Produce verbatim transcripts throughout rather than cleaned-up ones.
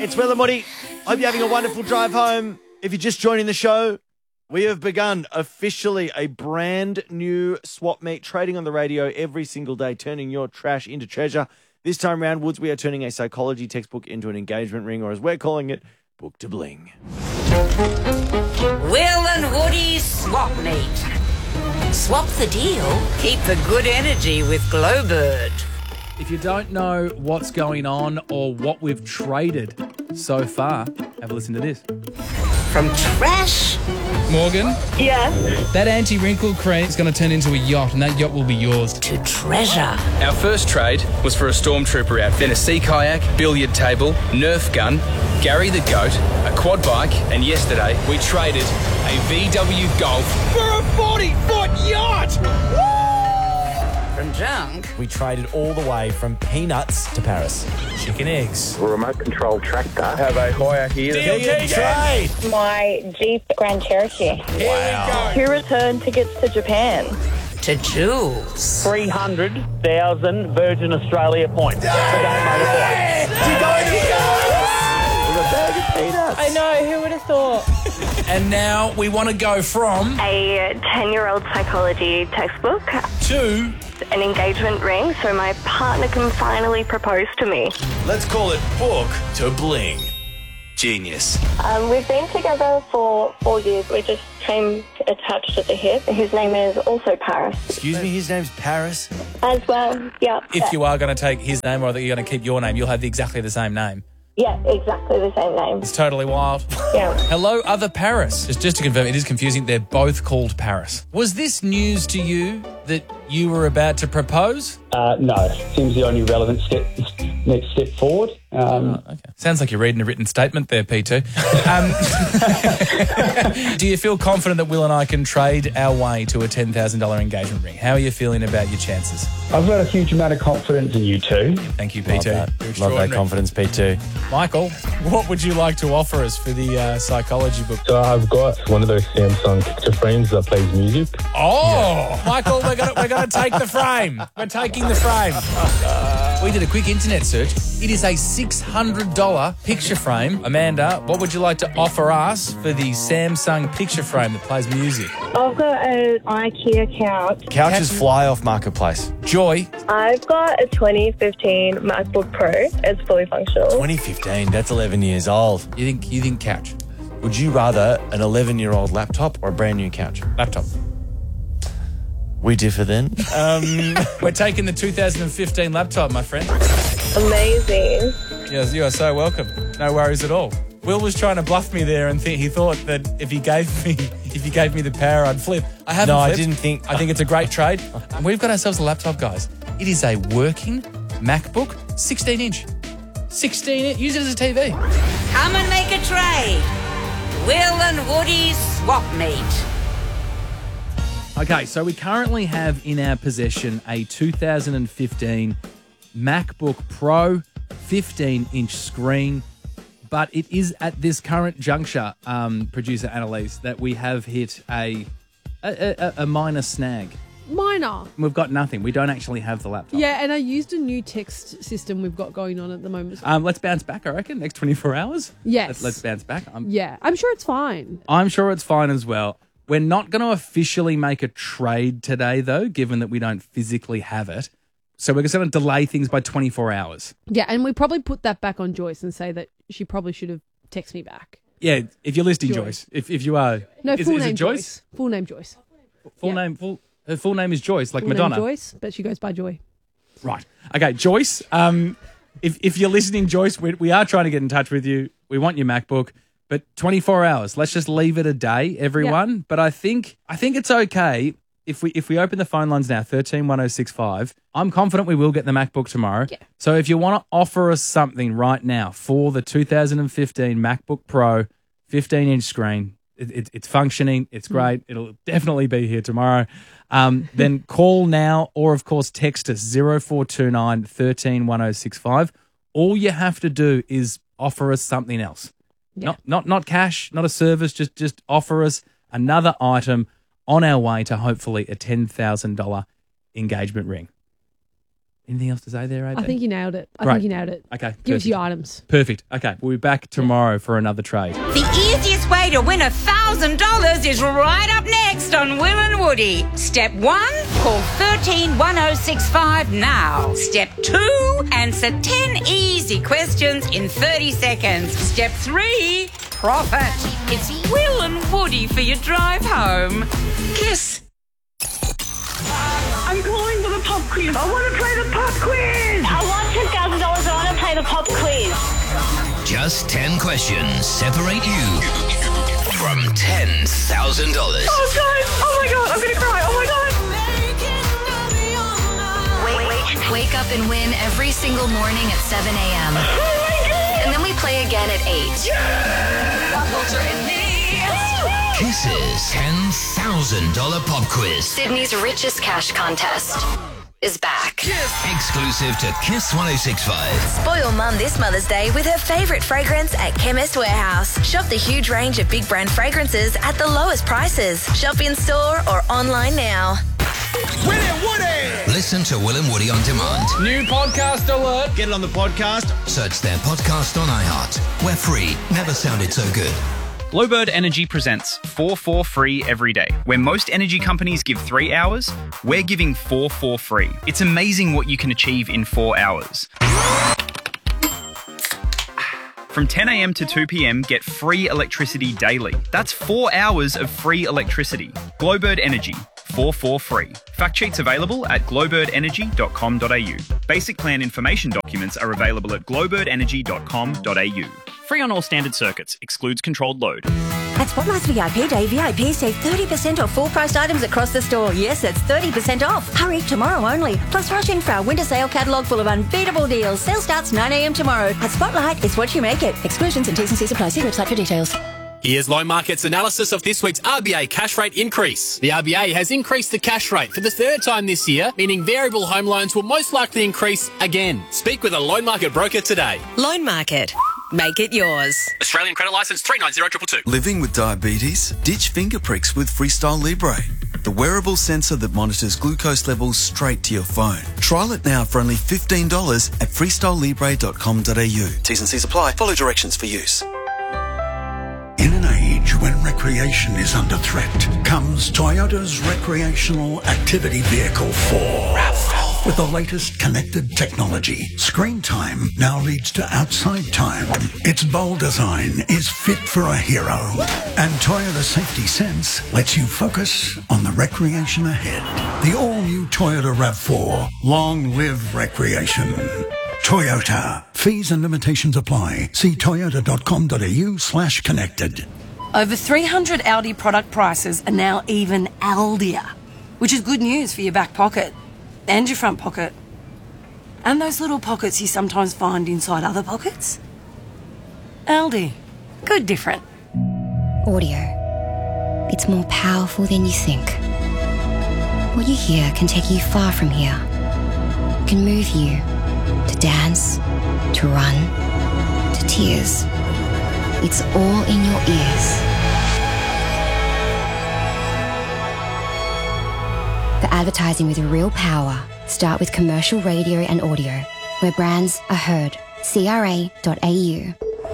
It's Will and Woody. Hope you're having a wonderful drive home. If you're just joining the show, we have begun officially a brand new swap meet, trading on the radio every single day, turning your trash into treasure. This time round, Woods, we are turning a psychology textbook into an engagement ring, or as we're calling it, book to bling. Will and Woody's swap meet. Swap the deal, keep the good energy with Glowbird. If you don't know what's going on or what we've traded so far, have a listen to this. From trash. Morgan, Yeah. that anti-wrinkle cream is going to turn into a yacht, and that yacht will be yours. To treasure. Our first trade was for a stormtrooper outfit, a sea kayak, billiard table, Nerf gun, Gary the goat, a quad bike, and yesterday we traded a V W Golf for a forty-foot yacht! From junk. We traded all the way from peanuts to Paris. Chicken eggs. A remote control tractor. Have a Hoya here. Deal trade. My Jeep Grand Cherokee. Wow. Two return tickets to Japan. To jewels. three hundred thousand Virgin Australia points. You go into with a bag of peanuts. I know, who would have thought? And now we want to go from A ten-year-old psychology textbook, to an engagement ring, so my partner can finally propose to me. Let's call it book to bling. Genius. Um, we've been together for four years. We just came attached at the hip. His name is also Paris. Excuse me, his name's Paris. As well, yeah. if you are going to take his name or that you're going to keep your name, you'll have exactly the same name. Yeah, exactly the same name. It's totally wild. Yeah. Hello, other Paris. Just, just to confirm, it is confusing. They're both called Paris. Was this news to you that you were about to propose? Uh, no, seems the only relevant step, next step forward. Um, Okay. Sounds like you're reading a written statement there, P two. Um, do you feel confident that Will and I can trade our way to a ten thousand dollars engagement ring? How are you feeling about your chances? I've got a huge amount of confidence in you two. Thank you, P Love two. that. You're Love that extraordinary. confidence, P two. Michael, what would you like to offer us for the uh, psychology book? So I've got one of those Samsung picture frames that plays music. Oh, Michael, we're going we're gonna take the frame. We're taking the frame. We did a quick internet search. It is a six hundred dollars picture frame. Amanda, what would you like to offer us for the Samsung picture frame that plays music? I've got an IKEA couch. Couches fly off Marketplace. Joy, I've got a twenty fifteen MacBook Pro. It's fully functional. twenty fifteen, that's eleven years old. you think you think couch? Would you rather an eleven-year-old laptop or a brand new couch? Laptop. We differ then. Um, We're taking the two thousand fifteen laptop, my friend. Amazing. Yes, you are so welcome. No worries at all. Will was trying to bluff me there and th- he thought that if he gave me if he gave me the power, I'd flip. I haven't No, I flipped. didn't think- I think it's a great trade. And we've got ourselves a laptop, guys. It is a working MacBook, sixteen inch. sixteen inch. Use it as a T V. Come and make a trade. Will and Woody's swap meet. Okay, so we currently have in our possession a two thousand fifteen MacBook Pro fifteen inch screen, but it is at this current juncture, um, producer Annalise, that we have hit a a, a, a minor snag. Minor. We've got nothing. We don't actually have the laptop. Yeah, and I used a new text system we've got going on at the moment. Um, let's bounce back, I reckon, next twenty-four hours. Yes. Let's, let's bounce back. I'm, Yeah, I'm sure it's fine. I'm sure it's fine as well. We're not going to officially make a trade today, though, given that we don't physically have it. So we're just going to delay things by twenty-four hours. Yeah, and we probably put that back on Joyce and say that she probably should have texted me back. Yeah, if you're listening, Joyce. Joyce. If if you are, No, is, full is name it Joyce? Full name Joyce. Full Yeah. name, full her full name is Joyce, like Full Madonna. name Joyce, but she goes by Joy. Right. Okay, Joyce. Um, if if you're listening, Joyce, we, we are trying to get in touch with you. We want your MacBook, but twenty-four hours. Let's just leave it a day, everyone. But I think I think it's okay if we if we open the phone lines now, thirteen one oh six five. I'm confident we will get the MacBook tomorrow. Yeah. So if you want to offer us something right now for the two thousand fifteen MacBook Pro, fifteen inch screen, it, it, it's functioning, it's great. It'll definitely be here tomorrow. Um, then call now, or of course text us zero four two nine, one three one oh six five. All you have to do is offer us something else. Yeah. Not not not cash, not a service. Just just offer us another item on our way to hopefully a ten thousand dollar engagement ring. Anything else to say there, A B? I think you nailed it. I Great. think you nailed it. Okay. Give us perfect. your items. Perfect. Okay. We'll be back tomorrow for another trade. The easiest way to win one thousand dollars is right up next on Will and Woody. Step one, call one three one oh six five now. Step two, answer ten easy questions in thirty seconds. Step three, profit. It's Will and Woody for your drive home. Kiss. I'm calling for the pop quiz. I want to play the pop quiz. I want ten thousand dollars. I want to play the pop quiz. Just ten questions separate you from ten thousand dollars. Oh, guys. Oh, my God. I'm going to cry. Oh, my God. Wait, wait. Wake up and win every single morning at seven a.m. Oh, my God. And then we play again at eight. Yeah. Kiss's ten thousand dollars pop quiz. Sydney's richest cash contest is back. Exclusive to Kiss one oh six point five. Spoil Mum this Mother's Day with her favourite fragrance at Chemist Warehouse. Shop the huge range of big brand fragrances at the lowest prices. Shop in store or online now. Will and Woody! Listen to Will and Woody on demand. New podcast alert. Get it on the podcast. Search their podcast on iHeart. We're free. Never sounded so good. Glowbird Energy presents four for free every day. Where most energy companies give three hours, we're giving four for free. It's amazing what you can achieve in four hours. From ten a.m. to two p.m, get free electricity daily. That's four hours of free electricity. Glowbird Energy, four for free. Fact sheets available at glowbird energy dot com dot a u. Basic plan information documents are available at glowbird energy dot com dot a u. Free on all standard circuits. Excludes controlled load. At Spotlight's V I P Day, V I Ps save thirty percent off full-priced items across the store. Yes, that's thirty percent off. Hurry, tomorrow only. Plus, rush in for our winter sale catalogue full of unbeatable deals. Sale starts nine a.m. tomorrow. At Spotlight, it's what you make it. Exclusions and T's and C's apply. See website for details. Here's Loan Market's analysis of this week's R B A cash rate increase. The R B A has increased the cash rate for the third time this year, meaning variable home loans will most likely increase again. Speak with a Loan Market broker today. Loan Market. Make it yours. Australian credit licence three nine zero two two two. Living with diabetes? Ditch finger pricks with Freestyle Libre, the wearable sensor that monitors glucose levels straight to your phone. Trial it now for only fifteen dollars at freestyle libre dot com dot a u. T's and C's apply. Follow directions for use. In an age when recreation is under threat, comes Toyota's Recreational Activity Vehicle four. With the latest connected technology, screen time now leads to outside time. Its bold design is fit for a hero. And Toyota Safety Sense lets you focus on the recreation ahead. The all-new Toyota RAV four. Long live recreation. Toyota. Fees and limitations apply. See toyota dot com dot a u slash connected. Over three hundred Aldi product prices are now even Aldier, which is good news for your back pocket and your front pocket. And those little pockets you sometimes find inside other pockets. Aldi. Good different. Audio. It's more powerful than you think. What you hear can take you far from here. It can move you to dance, to run, to tears. It's all in your ears. For advertising with real power, start with commercial radio and audio, where brands are heard. C R A dot A U.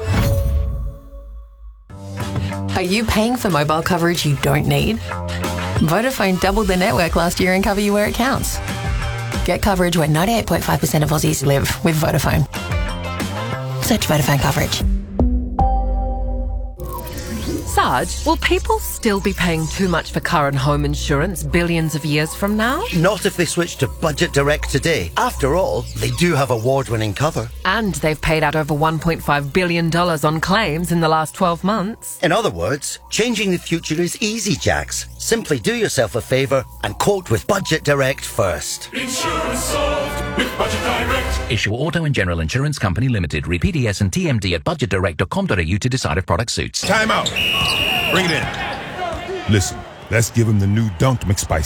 Are you paying for mobile coverage you don't need? Vodafone doubled their network last year and cover you where it counts. Get coverage where ninety-eight point five percent of Aussies live with Vodafone. Search Vodafone coverage. Sarge, will people still be paying too much for car and home insurance billions of years from now? Not if they switch to Budget Direct today. After all, they do have award-winning cover. And they've paid out over one point five billion dollars on claims in the last twelve months. In other words, changing the future is easy, Jax. Simply do yourself a favour and quote with Budget Direct first. Insurance solved with Budget Direct. Issue Auto and General Insurance Company Limited. Read P D S and T M D at budget direct dot com dot a u to decide if product suits. Time out. Bring it in. Listen, let's give him the new Dunked McSpicy.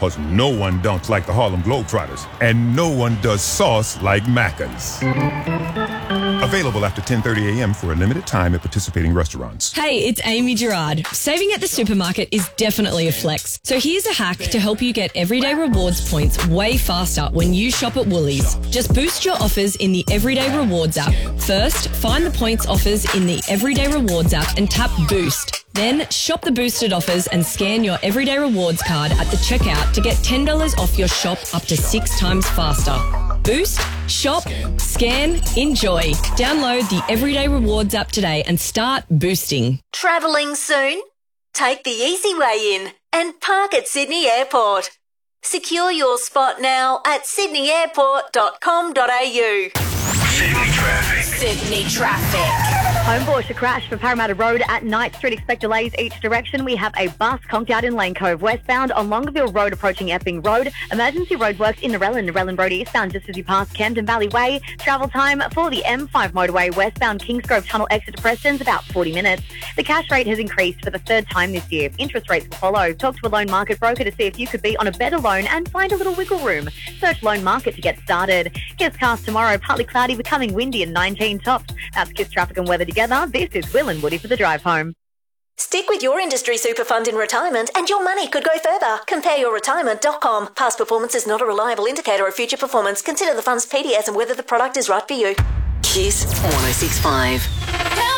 Because no one dunks like the Harlem Globetrotters. And no one does sauce like Macca's. Available after ten thirty a.m. for a limited time at participating restaurants. Hey, it's Amy Gerard. Saving at the supermarket is definitely a flex. So here's a hack to help you get everyday rewards points way faster when you shop at Woolies. Just boost your offers in the Everyday Rewards app. First, find the points offers in the Everyday Rewards app and tap Boost. Then shop the boosted offers and scan your Everyday Rewards card at the checkout to get ten dollars off your shop up to six times faster. Boost, shop, scan, enjoy. Download the Everyday Rewards app today and start boosting. Travelling soon? Take the easy way in and park at Sydney Airport. Secure your spot now at sydney airport dot com dot a u. Sydney traffic. Sydney traffic. Home Bush, a crash for Parramatta Road at Knight Street. Expect delays each direction. We have a bus conked out in Lane Cove westbound on Longueville Road approaching Epping Road. Emergency roadworks in Narellan, Narellan Road eastbound just as you pass Camden Valley Way. Travel time for the M five motorway westbound Kingsgrove Tunnel exit to Preston's about forty minutes. The cash rate has increased for the third time this year. Interest rates will follow. Talk to a loan market broker to see if you could be on a better loan and find a little wiggle room. Search Loan Market to get started. Kiss cast tomorrow, partly cloudy, becoming windy and nineteen tops. That's Kiss traffic and weather together. This is Will and Woody for the drive home. Stick with your industry super fund in retirement and your money could go further. compare your retirement dot com. Past performance is not a reliable indicator of future performance. Consider the fund's P D S and whether the product is right for you. Kiss one oh six point five.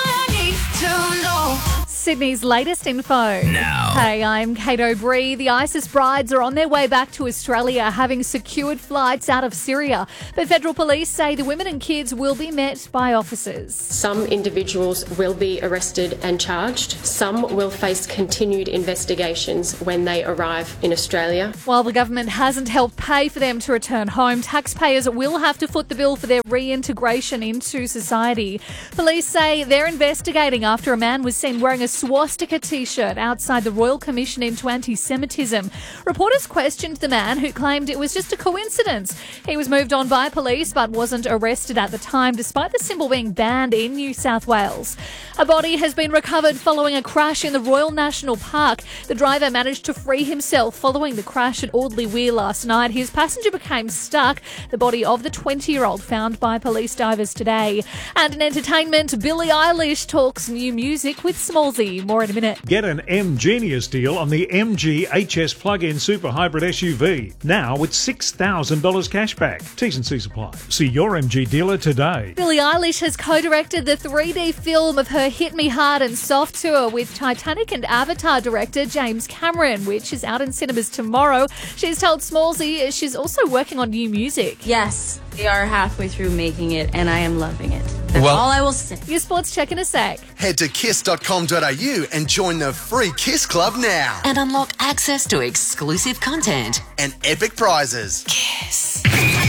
Sydney's latest info. Now. Hey, I'm Kate O'Brien. The ISIS brides are on their way back to Australia, having secured flights out of Syria. But federal police say the women and kids will be met by officers. Some individuals will be arrested and charged. Some will face continued investigations when they arrive in Australia. While the government hasn't helped pay for them to return home, taxpayers will have to foot the bill for their reintegration into society. Police say they're investigating after a man was seen wearing a swastika t-shirt outside the Royal Commission into Anti-Semitism. Reporters questioned the man, who claimed it was just a coincidence. He was moved on by police but wasn't arrested at the time, despite the symbol being banned in New South Wales. A body has been recovered following a crash in the Royal National Park. The driver managed to free himself following the crash at Audley Weir last night. His passenger became stuck. The body of the twenty-year-old found by police divers today. And in entertainment, Billie Eilish talks new music with Smallsy. More in a minute. Get an M Genius deal on the M G H S plug-in super hybrid S U V. Now with six thousand dollars cash back. T's and C's apply. See your M G dealer today. Billie Eilish has co-directed the three D film of her Hit Me Hard and Soft tour with Titanic and Avatar director James Cameron, which is out in cinemas tomorrow. She's told Smallsy she's also working on new music. Yes, we are halfway through making it and I am loving it. That's Well- all I will say. Your sports check in a sec. Head to kiss dot com dot a u and join the free Kiss Club now. And unlock access to exclusive content. And epic prizes. Kiss.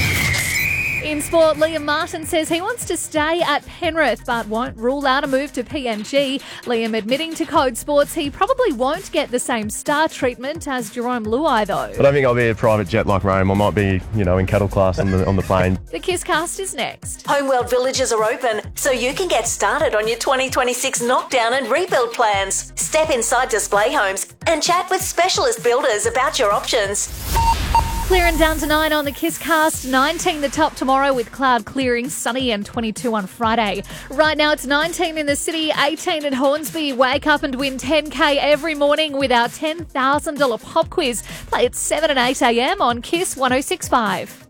In sport, Liam Martin says he wants to stay at Penrith but won't rule out a move to P M G. Liam admitting to Code Sports he probably won't get the same star treatment as Jerome Luai though. I don't think I'll be a private jet like Rome. I might be, you know, in cattle class on the on the plane. The Kiss Cast is next. Homeworld villages are open, so you can get started on your twenty twenty-six knockdown and rebuild plans. Step inside Display Homes and chat with specialist builders about your options. Clearing down to nine on the Kiss Cast, nineteen the top tomorrow with cloud clearing, sunny and twenty-two on Friday. Right now it's nineteen in the city, eighteen in Hornsby. Wake up and win ten K every morning with our ten thousand dollars pop quiz. Play at seven and eight a.m. on Kiss one oh six point five.